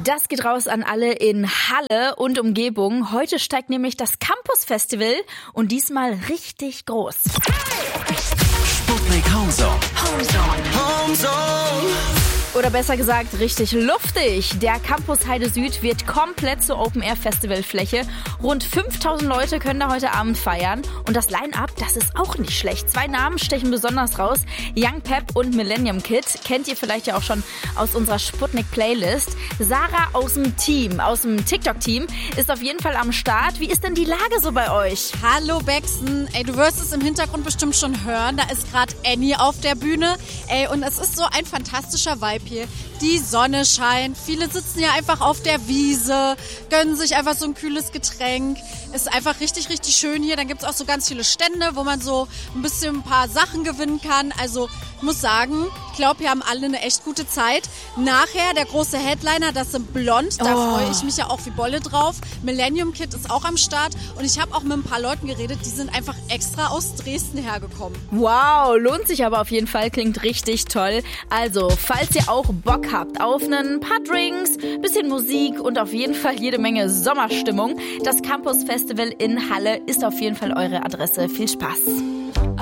Das geht raus an alle in Halle und Umgebung. Heute steigt nämlich das Campus Festival und diesmal richtig groß. Sputnik Homezone. Oder besser gesagt, richtig luftig. Der Campus Heide Süd wird komplett zur Open-Air-Festivalfläche. Rund 5000 Leute können da heute Abend feiern. Und das Line-Up, das ist auch nicht schlecht. 2 Namen stechen besonders raus. Young Pep und Millennium Kid. Kennt ihr vielleicht ja auch schon aus unserer Sputnik-Playlist. Sarah aus dem TikTok-Team, ist auf jeden Fall am Start. Wie ist denn die Lage so bei euch? Hallo Bexen. Ey, du wirst es im Hintergrund bestimmt schon hören. Da ist gerade Annie auf der Bühne. Ey, und es ist so ein fantastischer Vibe hier. Die Sonne scheint, viele sitzen ja einfach auf der Wiese, gönnen sich einfach so ein kühles Getränk. Ist einfach richtig, richtig schön hier. Dann gibt es auch so ganz viele Stände, wo man so ein paar Sachen gewinnen kann. Also ich muss sagen, ich glaube, hier haben alle eine echt gute Zeit. Nachher der große Headliner, das sind Blond. Da freue ich mich ja auch wie Bolle drauf. Millennium Kid ist auch am Start. Und ich habe auch mit ein paar Leuten geredet, die sind einfach extra aus Dresden hergekommen. Wow, lohnt sich aber auf jeden Fall, klingt richtig toll. Also, falls ihr auch Bock habt auf ein paar Drinks, bisschen Musik und auf jeden Fall jede Menge Sommerstimmung, das Campus Festival in Halle ist auf jeden Fall eure Adresse. Viel Spaß!